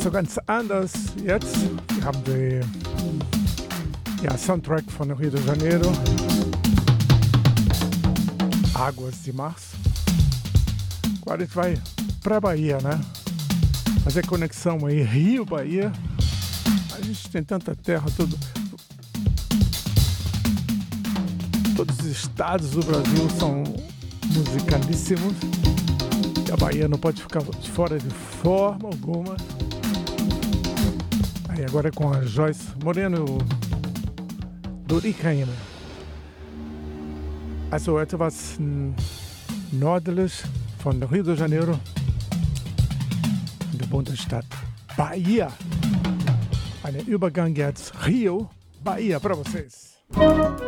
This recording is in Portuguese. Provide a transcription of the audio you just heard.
so ganz anders jetzt. Wir haben den Soundtrack von Rio de Janeiro. Águas de Março. Agora a gente vai para Bahia, né? Fazer conexão aí, Rio-Bahia. A gente tem tanta terra, todos os estados do Brasil são musicalíssimos. E a Bahia não pode ficar de fora de forma alguma. Aí agora é com a Joyce Moreno Doricaína. Also etwas nördlich von Rio de Janeiro, der Bundesstadt Bahia. Ein Übergang jetzt Rio, Bahia para vocês.